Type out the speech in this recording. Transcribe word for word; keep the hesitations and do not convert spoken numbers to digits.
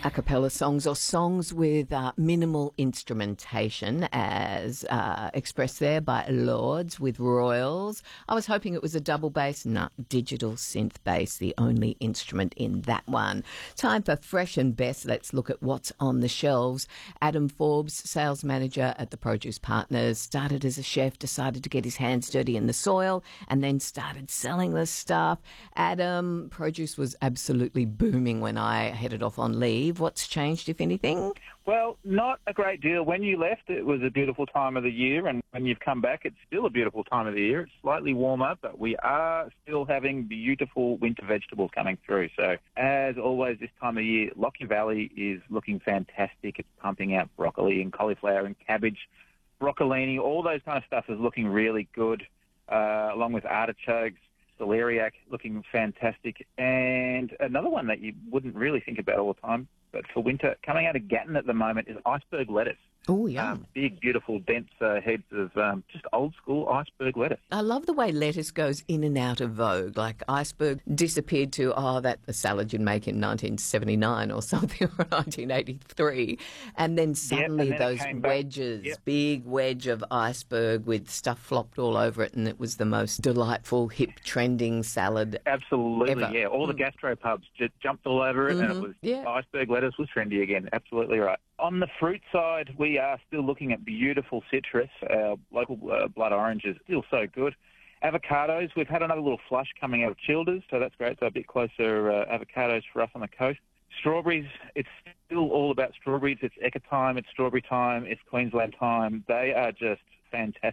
A cappella songs or songs with uh, minimal instrumentation, as uh, expressed there by Lords with Royals. I was hoping it was a double bass. No, digital synth bass, the only instrument in that one. Time for Fresh and Best. Let's look at what's on the shelves. Adam Forbes, sales manager at the Produce Partners, started as a chef, decided to get his hands dirty in the soil, and then started selling the stuff. Adam, produce was absolutely booming when I headed off on leave. What's changed, if anything? Well, not a great deal. When you left, it was a beautiful time of the year, and when you've come back, it's still a beautiful time of the year. It's slightly warmer, but we are still having beautiful winter vegetables coming through. So, as always, this time of year, Lockie Valley is looking fantastic. It's pumping out broccoli and cauliflower and cabbage, broccolini, all those kind of stuff is looking really good, uh, along with artichokes. Celeriac looking fantastic. And another one that you wouldn't really think about all the time, but for winter, coming out of Gatton at the moment, is iceberg lettuce. Oh, yeah. Um, big, beautiful, dense uh, heads of um, just old-school iceberg lettuce. I love the way lettuce goes in and out of vogue. Like iceberg disappeared to, oh, that a salad you'd make in nineteen seventy-nine or something, or nineteen eighty-three. And then suddenly yep, and then those wedges, yep. big wedge of iceberg with stuff flopped all over it, and it was the most delightful, hip, trending salad Absolutely, ever. yeah. All the gastropubs just jumped all over it, Mm-hmm. and it was yeah. iceberg lettuce was trendy again. Absolutely right. On the fruit side, we are still looking at beautiful citrus. Our local uh, blood orange is still so good. Avocados, we've had another little flush coming out of Childers, so that's great. So a bit closer uh, avocados for us on the coast. Strawberries, it's still all about strawberries. It's Eka time, it's strawberry time, it's Queensland time. They are just fantastic.